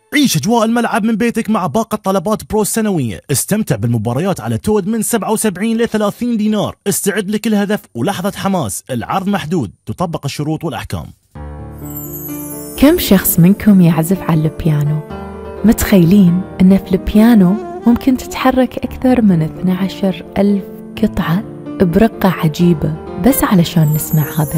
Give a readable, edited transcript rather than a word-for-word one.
عيش أجواء الملعب من بيتك مع باقة طلبات برو السنوية. استمتع بالمباريات على تود من 77 ل 30 دينار. استعد لكل هدف ولحظة حماس. العرض محدود، تطبق الشروط والأحكام. كم شخص منكم يعزف على البيانو؟ متخيلين أن في البيانو ممكن تتحرك أكثر من 12,000 قطعة برقة عجيبة بس علشان نسمع هذا